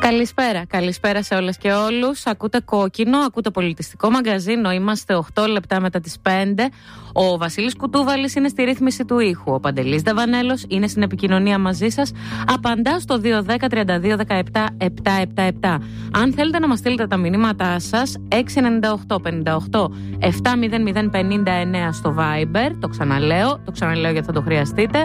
Καλησπέρα σε όλες και όλους. Ακούτε Κόκκινο, ακούτε πολιτιστικό μαγκαζίνο. Είμαστε 8 λεπτά μετά τις 5. Ο Βασίλης Κουτούβαλης είναι στη ρύθμιση του ήχου. Ο Παντελής Δαβανέλος είναι στην επικοινωνία μαζί σας. Απαντά στο 210-32-17-777. Αν θέλετε να μας στείλετε τα μηνύματά σας, 698-58-700-59 στο Viber. Το ξαναλέω γιατί θα το χρειαστείτε.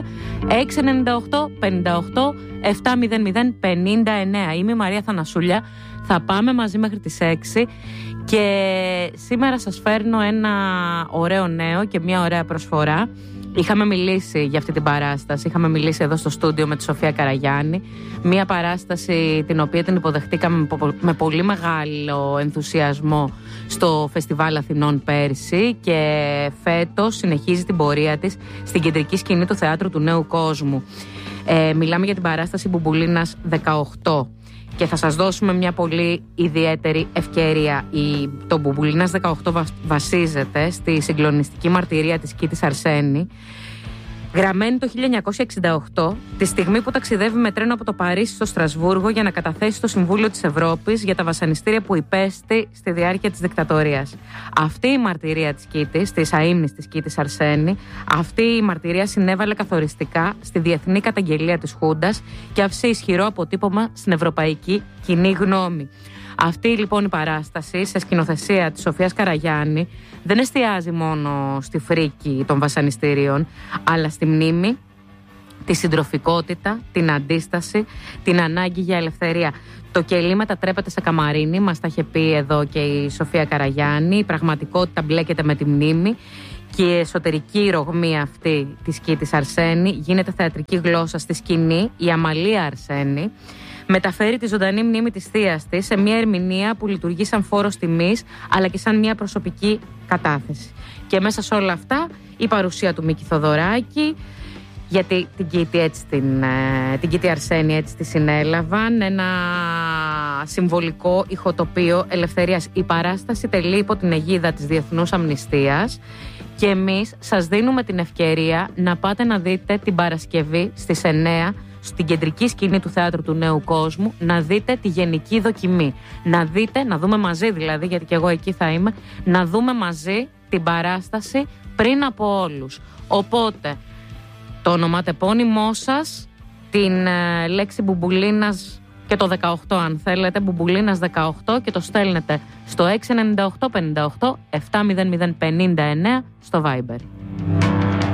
698-58-700-59. Είμαι η Μαρία Θανασούλια. Θα πάμε μαζί μέχρι τις 6 και σήμερα σας φέρνω ένα ωραίο νέο και μια ωραία προσφορά. Είχαμε μιλήσει για αυτή την παράσταση, είχαμε μιλήσει εδώ στο στούντιο με τη Σοφία Καραγιάννη. Μια παράσταση την οποία την υποδεχτήκαμε με πολύ μεγάλο ενθουσιασμό στο Φεστιβάλ Αθηνών πέρσι και φέτος συνεχίζει την πορεία της στην κεντρική σκηνή του Θεάτρου του Νέου Κόσμου. Μιλάμε για την παράσταση Μπουμπουλίνας 18 και θα σας δώσουμε μια πολύ ιδιαίτερη ευκαιρία. Το Μπουμπουλίνας 18 βασίζεται στη συγκλονιστική μαρτυρία της Κίτης Αρσένη, γραμμένη το 1968, τη στιγμή που ταξιδεύει με τρένο από το Παρίσι στο Στρασβούργο για να καταθέσει στο Συμβούλιο της Ευρώπης για τα βασανιστήρια που υπέστη στη διάρκεια της δικτατορίας. Αυτή η μαρτυρία της Κίτης, της αείμνης της Κίτης Αρσένη, αυτή η μαρτυρία συνέβαλε καθοριστικά στη διεθνή καταγγελία της Χούντας και άφησε ισχυρό αποτύπωμα στην ευρωπαϊκή κοινή γνώμη. Αυτή λοιπόν η παράσταση σε σκηνοθεσία της Σοφίας Καραγιάννη δεν εστιάζει μόνο στη φρίκη των βασανιστήριων, αλλά στη μνήμη, τη συντροφικότητα, την αντίσταση, την ανάγκη για ελευθερία. Το κελί μετατρέπεται σε καμαρίνι, μας τα είχε πει εδώ και η Σοφία Καραγιάννη. Η πραγματικότητα μπλέκεται με τη μνήμη και η εσωτερική ρογμή αυτή της Κίτης Αρσένη γίνεται θεατρική γλώσσα στη σκηνή. Η Αμαλία Αρσένη μεταφέρει τη ζωντανή μνήμη της θείας της σε μια ερμηνεία που λειτουργεί σαν φόρος τιμής αλλά και σαν μια προσωπική κατάθεση. Και μέσα σε όλα αυτά η παρουσία του Μίκη Θοδωράκη, γιατί την Κίτη Αρσένη έτσι τη συνέλαβαν, ένα συμβολικό ηχοτοπίο ελευθερίας. Η παράσταση τελεί υπό την αιγίδα της Διεθνούς Αμνηστίας και εμείς σας δίνουμε την ευκαιρία να πάτε να δείτε την Παρασκευή στις 9 στην κεντρική σκηνή του Θεάτρου του Νέου Κόσμου, να δείτε τη γενική δοκιμή. Να δούμε μαζί δηλαδή, γιατί και εγώ εκεί θα είμαι, να δούμε μαζί την παράσταση πριν από όλους. Οπότε, το ονομάτεπώνυμό σας, την λέξη Μπουμπουλίνας και το 18 αν θέλετε, Μπουμπουλίνας 18, και το στέλνετε στο 698 58 700 59 στο Viber.